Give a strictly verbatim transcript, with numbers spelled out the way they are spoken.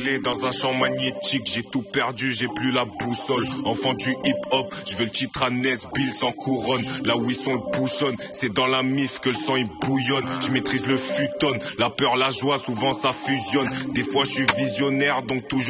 cinglé dans un champ magnétique. J'ai tout perdu, j'ai plus la boussole. Enfant du hip-hop, je veux le titre à Nesbill sans couronne. Là où ils sont le bouchonne, c'est dans la mif que le sang il bouillonne. Je maîtrise le futon, la peur, la joie, souvent ça fusionne. Des fois je suis visionnaire, donc toujours